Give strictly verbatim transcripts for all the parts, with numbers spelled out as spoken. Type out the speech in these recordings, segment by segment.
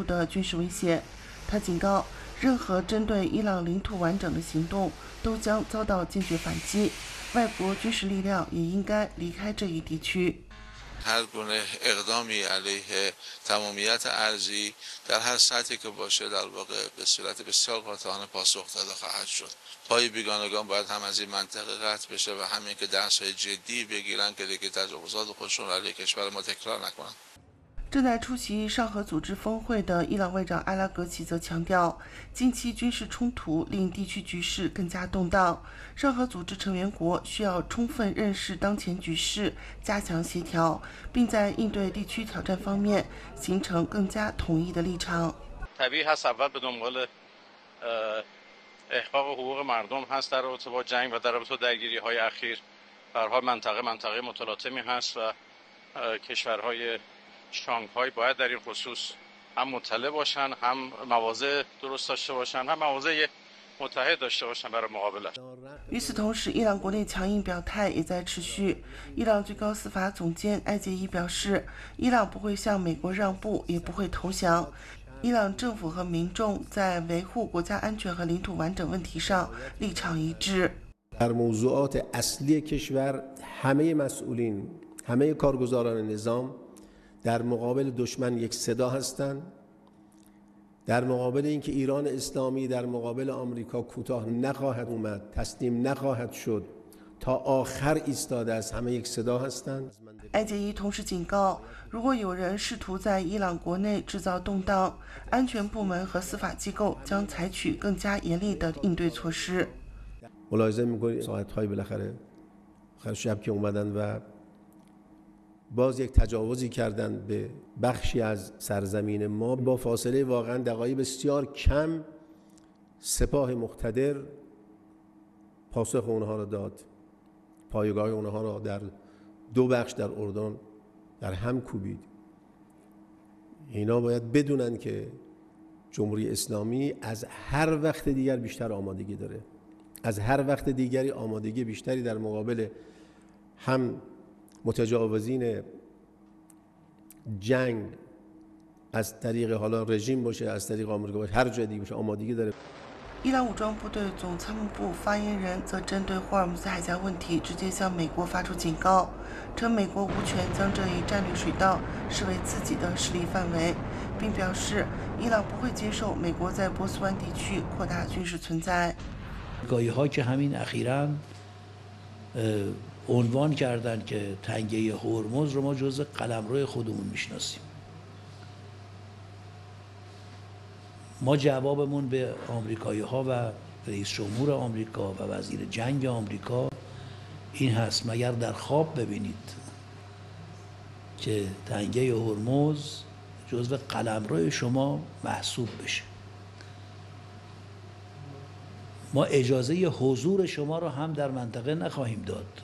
的军事威胁。他警告，任何针对伊朗领土完整的行动都将遭到坚决反击，外国军事力量也应该离开这一地区。 هر گونه اقدامی علیه تمامیت ارضی در هر سطحی که باشه در واقع به صورت بسیار قاطعانه پاسخ داده خواهد شد. پای بیگانگان باید هم از این منطقه قطع بشه و همین که درس‌های جدی بگیرن که دیگه تجاوزات خودشون علیه کشور ما تکرار نکنن。 正在出席上合组织峰会的伊朗外长阿拉格齐则强调，近期军事冲突令地区局势更加动荡，上合组织成员国需要充分认识当前局势，加强协调，并在应对地区挑战方面形成更加统一的立场。 طبیعی هست اول به دنبال احقاق حقوق مردم هست در رابطه با جنگ و در رابطه با درگیری‌های اخیر. به هر حال منطقه منطقه متلاطمی هست و کشورهای شانگهای باید در این خصوص هم مطلع باشن، هم مواضع درست داشته باشن، هم مواضع متحد داشته باشن برای مقابله。 与此同时，伊朗国内强硬表态也在持续。伊朗最高司法总监艾杰伊表示，伊朗不会向美国让步，也不会投降。伊朗政府和民众在维护国家安全和领土完整问题上立场一致。 در موضوعات اصلی کشور همه مسئولین، همه کارگزاران نظام در مقابل دشمن یک صدا هستند. در مقابل اینکه ایران اسلامی در مقابل آمریکا کوتاه نخواهد اومد، تسلیم نخواهد شد، تا آخر ایستاده است، همه یک صدا هستند。 艾杰伊同时警告，如果有人试图在伊朗国内制造动荡，安全部门和司法机构将采取更加严厉的应对措施。 ملاحظه می‌کنید ساعت‌های بالاخره آخر شب که اومدن و باز یک تجاوزی کردن به بخشی از سرزمین ما، با فاصله واقعا دقایق بسیار کم سپاه مقتدر پاسخ اونها را داد، پایگاه اونها را در دو بخش در اردن در هم کوبید. اینا باید بدونن که جمهوری اسلامی از هر وقت دیگر بیشتر آمادگی داره، از هر وقت دیگری آمادگی بیشتری در مقابل هم متجاوزین جنگ از طریق حالا رژیم باشه، از طریق آمریکا باشه، هر جای دیگه باشه آمادگی داره。 伊朗武装部队总参谋部发言人则针对霍尔木兹海峡问题直接向美国发出警告，称美国无权将这一战略水道视为自己的势力范围，并表示伊朗不会接受美国在波斯湾地区扩大军事存在。 گاهی‌ها که همین اخیراً عنوان کردن که تنگه هرمز رو ما جزء قلمرو خودمون میشناسیم. ما جوابمون به آمریکایی ها و رئیس جمهور آمریکا و وزیر جنگ آمریکا این هست: مگر در خواب ببینید که تنگه هرمز جزء قلمرو شما محسوب بشه. ما اجازه حضور شما رو هم در منطقه نخواهیم داد.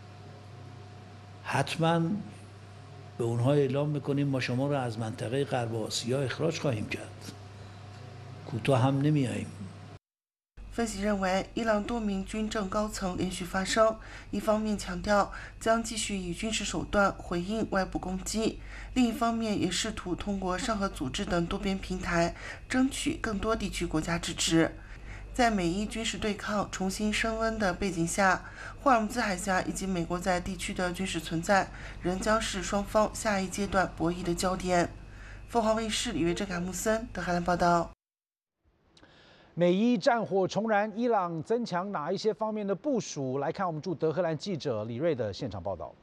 حتما به اونها اعلام میکنیم ما شما رو از منطقه غرب آسیا اخراج خواهیم کرد. کوتاه هم نمیاییم。 分析认为，伊朗多名军政高层连续发声，一方面强调将继续以军事手段回应外部攻击，另一方面也试图通过上合组织等多边平台争取更多地区国家支持。在美伊军事对抗重新升温的背景下，霍尔木兹海峡以及美国在地区的军事存在仍将是双方下一阶段博弈的焦点。凤凰卫视李月珍、卡木森德黑兰报道。 美伊战火重燃，伊朗增强哪一些方面的部署？来看我们驻德黑兰记者李瑞的现场报道。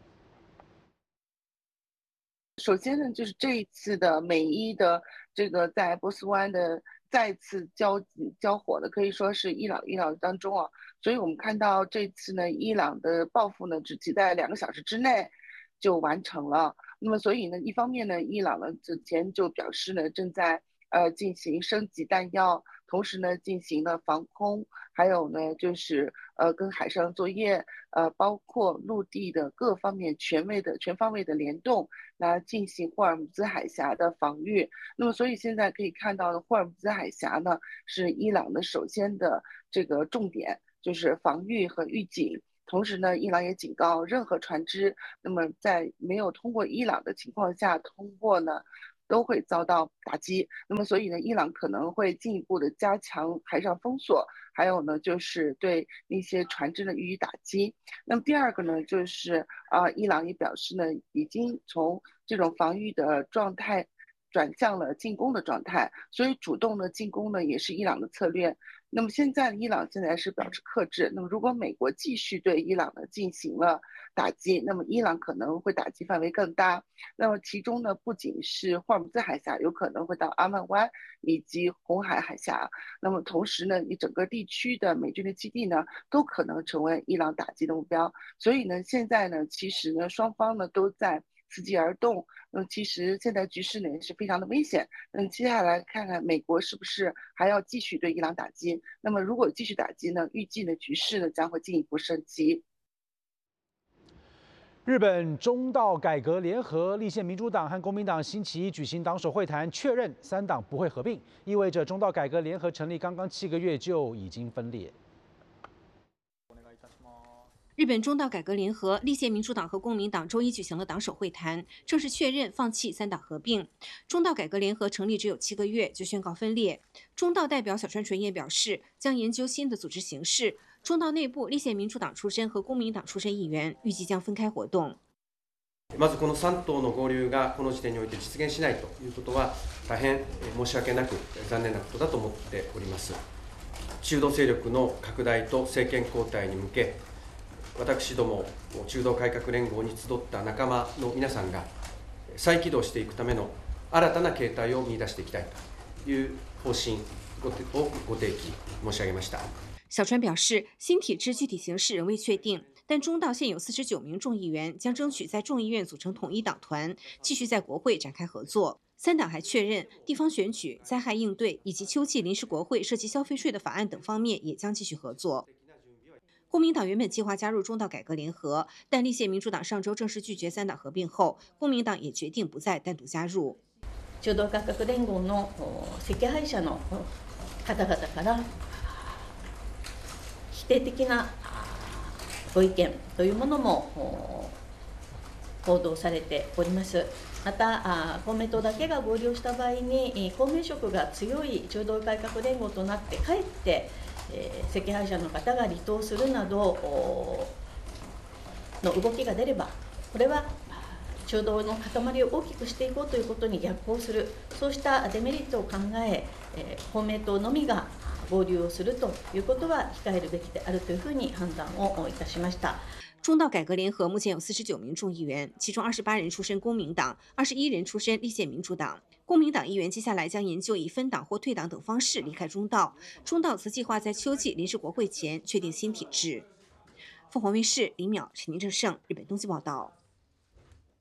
首先呢，就是这一次的美伊的这个在波斯湾的再次交交火的，可以说是伊朗伊朗当中啊，所以我们看到这次呢，伊朗的报复呢，只仅在两个小时之内就完成了。那么，所以呢，一方面呢，伊朗呢之前就表示呢，正在呃进行升级弹药，同时呢，进行了防空，还有呢，就是呃跟海上作业，呃，包括陆地的各方面全位的全方位的联动，来进行霍尔木兹海峡的防御。那么，所以现在可以看到，霍尔木兹海峡呢是伊朗的首先的这个重点，就是防御和预警。同时呢，伊朗也警告任何船只，那么在没有通过伊朗的情况下通过呢， 都会遭到打击。那么所以呢，伊朗可能会进一步的加强海上封锁，还有呢就是对那些船只呢予以打击。那么第二个呢，就是啊、呃，伊朗也表示呢，已经从这种防御的状态转向了进攻的状态，所以主动的进攻呢也是伊朗的策略。那么现在伊朗现在是表示克制，那么如果美国继续对伊朗呢进行了打击，那么伊朗可能会打击范围更大。那么其中呢不仅是霍尔木兹海峡，有可能会到阿曼湾以及红海海峡。那么同时呢，你整个地区的美军的基地呢都可能成为伊朗打击的目标。所以呢，现在呢其实呢双方呢都在伺机而动。那其实现在局势呢也是非常的危险。嗯，接下来看看美国是不是还要继续对伊朗打击。那么如果继续打击呢，预计呢局势呢将会进一步升级。 日本中道改革联合立宪民主党和公民党星期一举行党首会谈，确认三党不会合并，意味着中道改革联合成立刚刚七个月就已经分裂。 日本中道改革联合、立宪民主党和公民党周一举行了党首会谈，正式确认放弃三党合并。中道改革联合成立只有七个月就宣告分裂。中道代表小川纯也表示，将研究新的组織形式。中道内部立憲民主党出身和公民党出身议員預計將分開活動。 まずこのさん党の合流がこの時点において実現しないということは大変申し訳なく残念なことだと思っております。中道勢力の拡大と政権交代に向け、私ども中道改革連合に集った仲間の皆さんが再起動していくための新たな形態を見出していきたいという方針をご提起申し上げました。 小川表示，新体制具体形式仍未确定，但中道现有四十九名众议员将争取在众议院组成统一党团，继续在国会展开合作。三党还确认，地方选举、灾害应对以及秋季临时国会涉及消费税的法案等方面也将继续合作。公民党原本计划加入中道改革联合，但立宪民主党上周正式拒绝三党合并后，公民党也决定不再单独加入。 中道改革連合の赤配者の方々から否定的なご意見というものも報道されております。また公明党だけが合流した場合に公明色が強い中道改革連合となってかえって赤配者の方が離党するなどの動きが出れば、これは中道の塊を大きくしていこうということに逆行する、そうしたデメリットを考え、公明党のみが合流をするということは控えるべきであるというふうに判断をいたしました。 中道改革联合目前有四十九名众议员，其中二十八人出身公民党，二十一人出身立宪民主党。公民党议员接下来将研究以分党或退党等方式离开中道。中道则计划在秋季临时国会前确定新体制。凤凰卫视李淼、陈明正盛，日本东京报道。